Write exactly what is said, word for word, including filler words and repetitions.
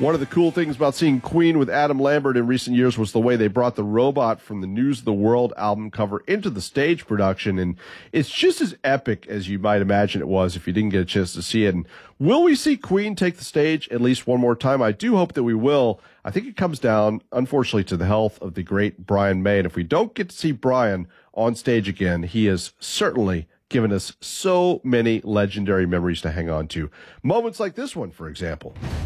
One of the cool things about seeing Queen with Adam Lambert in recent years was the way they brought the robot from the News of the World album cover into the stage production, and it's just as epic as you might imagine it was if you didn't get a chance to see it. And will we see Queen take the stage at least one more time? I do hope that we will. I think it comes down, unfortunately, to the health of the great Brian May, and if we don't get to see Brian on stage again, he is certainly given us so many legendary memories to hang on to. Moments like this one, for example.